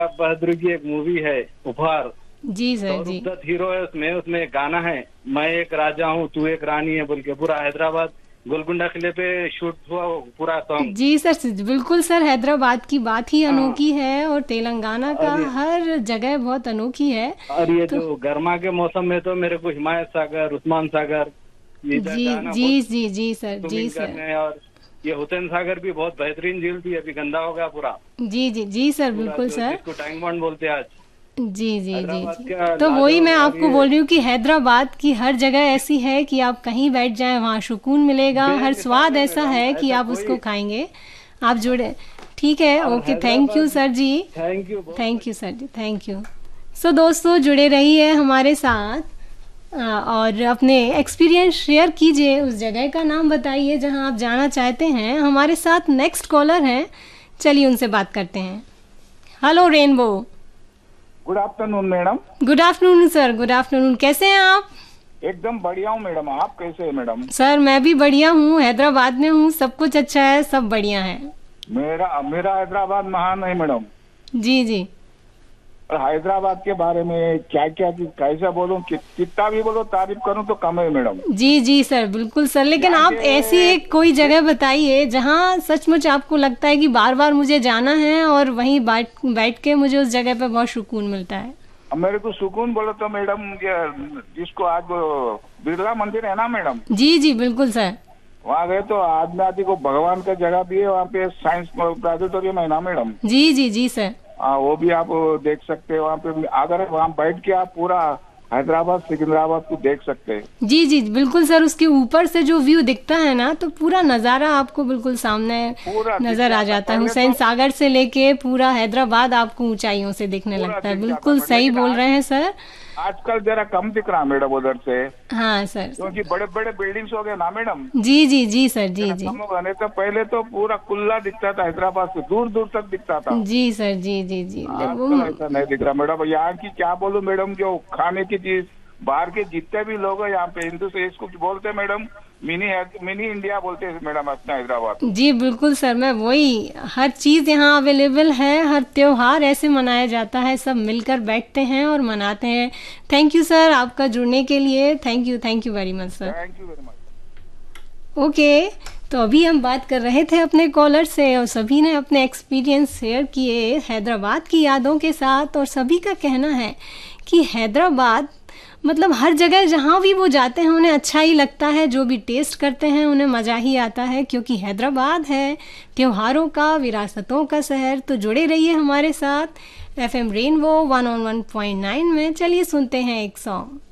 बहादुर की एक मूवी है उपहार। जी सर जी। दत्त हीरो है उसमें। उसमें एक गाना है, मैं एक राजा हूँ तू एक रानी है बोल के, पूरा हैदराबाद गोलकुंडा किले पे शूट हुआ वो पूरा सॉन्ग। जी सर, बिल्कुल सर, हैदराबाद की बात ही हाँ। अनोखी है और तेलंगाना का और ये हर जगह बहुत अनोखी है। और ये तो जो गर्मा के मौसम में तो मेरे को हिमायत सागर, उस्मान सागर, ये इधर जी जाना जी बहुत जी जी सर, जी स्विमिंग सर। करने। और ये हुसैन सागर भी बहुत बेहतरीन झील थी, अभी गंदा हो गया पूरा। जी जी जी सर, पूरा बिल्कुल जो सर। जिसको टाइम बॉन्ड बोलते हैं आज। जी जी जी हैदराबाद जी। का तो वही मैं लाजवाब। और आपको ये बोल रही हूँ कि हैदराबाद की हर जगह ऐसी है कि आप कहीं बैठ जाएं वहाँ सुकून मिलेगा, हर बेमिसाल स्वाद है ऐसा मैडम, है कि ऐसा आप उसको कोई। खाएंगे। आप जुड़े। ठीक है, और okay, thank you Hyderabad. Sir ji. Thank you बहुत थैंक यू बढ़िया। Sir ji, thank you. सो दोस्तों, जुड़े रहिए हमारे साथ और अपने एक्सपीरियंस शेयर कीजिए, उस जगह का नाम बताइए जहां आप जाना चाहते हैं। हमारे साथ नेक्स्ट कॉलर हैं, चलिए उनसे बात करते हैं। Hello rainbow. Good afternoon madam. Good afternoon sir, good afternoon. कैसे हैं आप? एकदम बढ़िया हूँ मैडम, आप कैसे हैं मैडम? सर मैं भी बढ़िया हूँ, हैदराबाद में हूँ, सब कुछ अच्छा है, सब बढ़िया है। मेरा मेरा हैदराबाद महान है मैडम। जी जी और हैदराबाद के बारे में क्या क्या कैसे बोलूं, कितना भी बोलो तारीफ करूं तो कम है मैडम। जी जी सर, बिल्कुल सर, लेकिन यहाँ आप ऐसी के एक कोई जगह बताइए जहाँ सचमुच आपको लगता है कि बार बार मुझे जाना है और वहीं बैठ बैठ के मुझे उस जगह पे बहुत सुकून मिलता है। मेरे को सुकून बोलो तो मैडम, जिसको आज बिरला मंदिर है ना मैडम, जी जी बिल्कुल सर। वहाँ गए तो आदमी आदि को भगवान का जगह भी है, वहाँ पे साइंस प्लानिटोरियम है ना मैडम। जी जी जी सर। हाँ, वो भी आप देख सकते हैं वहाँ पे। अगर वहाँ बैठ के आप पूरा हैदराबाद सिकंदराबाद को देख सकते हैं। जी जी बिल्कुल सर, उसके ऊपर से जो व्यू दिखता है ना, तो पूरा नज़ारा आपको बिल्कुल सामने पूरा दिख नज़र आ जाता जाता है। पहले हुसैन तो सागर से लेके पूरा हैदराबाद आपको ऊंचाइयों से दिखने पूरा लगता है। दिख जाता बिल्कुल मैडम, सही लेकिन बोल रहे हैं सर। आजकल जरा कम दिख रहा मैडम उधर से, हाँ सर। क्योंकि बड़े बड़े बिल्डिंग्स हो गए ना मैडम। जी जी जी सर, जी जरा जी कम हो गए, नहीं तो पहले तो पूरा कुल्ला दिखता था, हैदराबाद से दूर दूर तक दिखता था। जी सर, जी जी जी आजकल ऐसा नहीं दिख रहा मैडम। यहाँ की क्या बोलूं मैडम, जो खाने की चीज, बाहर के जितने भी लोग हैं यहाँ पे हिंदू से इसको बोलते हैं मैडम, मिनी इंडिया बोलते हैं मैडम अपना हैदराबाद। जी बिल्कुल सर, मैं वही, हर चीज़ यहाँ अवेलेबल है, हर त्योहार ऐसे मनाया जाता है, सब मिलकर बैठते हैं और मनाते हैं। थैंक यू सर आपका जुड़ने के लिए, thank you very much sir. Thank you very much. Okay, तो अभी हम बात कर रहे थे अपने कॉलर से और सभी ने अपने एक्सपीरियंस शेयर किए हैदराबाद की यादों के साथ। और सभी का कहना है कि हैदराबाद मतलब हर जगह जहाँ भी वो जाते हैं उन्हें अच्छा ही लगता है, जो भी टेस्ट करते हैं उन्हें मज़ा ही आता है, क्योंकि हैदराबाद है त्योहारों का, विरासतों का शहर। तो जुड़े रहिए हमारे साथ FM रेनबो 101.9 में। चलिए सुनते हैं एक सॉन्ग।